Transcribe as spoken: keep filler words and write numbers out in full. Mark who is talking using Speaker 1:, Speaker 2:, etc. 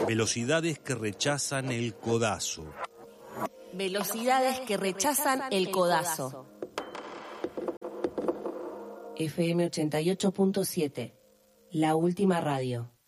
Speaker 1: Velocidades que rechazan el codazo.
Speaker 2: Velocidades que rechazan el codazo. F M ochenta y ocho punto siete, la última radio.